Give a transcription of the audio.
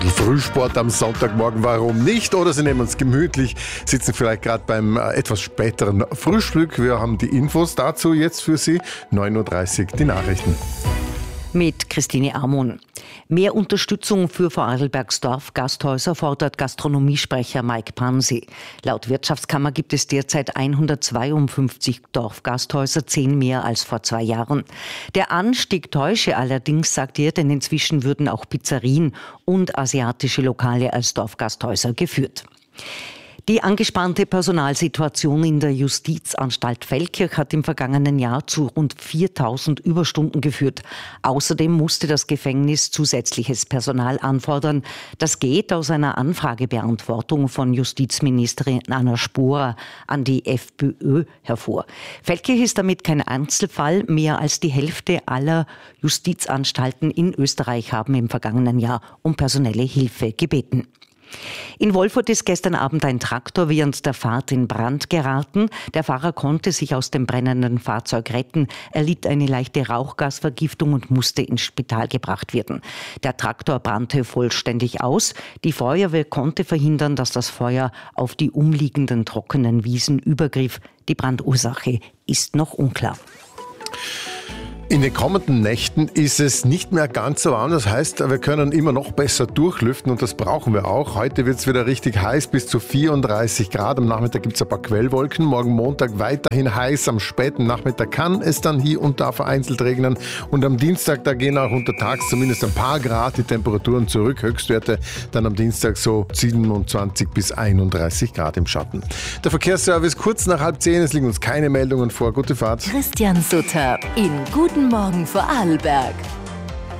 bisschen Frühsport am Sonntagmorgen, warum nicht? Oder Sie nehmen uns gemütlich, sitzen vielleicht gerade beim etwas späteren Frühstück. Wir haben die Infos dazu jetzt für Sie. 9.30 Uhr die Nachrichten. Mit Christine Amon. Mehr Unterstützung für Vorarlbergs Dorfgasthäuser fordert Gastronomiesprecher Mike Pansi. Laut Wirtschaftskammer gibt es derzeit 152 Dorfgasthäuser, 10 mehr als vor 2 Jahren. Der Anstieg täusche allerdings, sagt er, denn inzwischen würden auch Pizzerien und asiatische Lokale als Dorfgasthäuser geführt. Die angespannte Personalsituation in der Justizanstalt Feldkirch hat im vergangenen Jahr zu rund 4.000 Überstunden geführt. Außerdem musste das Gefängnis zusätzliches Personal anfordern. Das geht aus einer Anfragebeantwortung von Justizministerin Anna Sporer an die FPÖ hervor. Feldkirch ist damit kein Einzelfall. Mehr als die Hälfte aller Justizanstalten in Österreich haben im vergangenen Jahr um personelle Hilfe gebeten. In Wolfurt ist gestern Abend ein Traktor während der Fahrt in Brand geraten. Der Fahrer konnte sich aus dem brennenden Fahrzeug retten. Er litt eine leichte Rauchgasvergiftung und musste ins Spital gebracht werden. Der Traktor brannte vollständig aus. Die Feuerwehr konnte verhindern, dass das Feuer auf die umliegenden trockenen Wiesen übergriff. Die Brandursache ist noch unklar. In den kommenden Nächten ist es nicht mehr ganz so warm. Das heißt, wir können immer noch besser durchlüften und das brauchen wir auch. Heute wird es wieder richtig heiß, bis zu 34 Grad. Am Nachmittag gibt es ein paar Quellwolken. Morgen Montag weiterhin heiß. Am späten Nachmittag kann es dann hier und da vereinzelt regnen. Und am Dienstag, da gehen auch untertags zumindest ein paar Grad die Temperaturen zurück. Höchstwerte dann am Dienstag so 27 bis 31 Grad im Schatten. Der Verkehrsservice kurz nach 9:30. Es liegen uns keine Meldungen vor. Gute Fahrt. Christian Sutter in Guten Morgen Vorarlberg.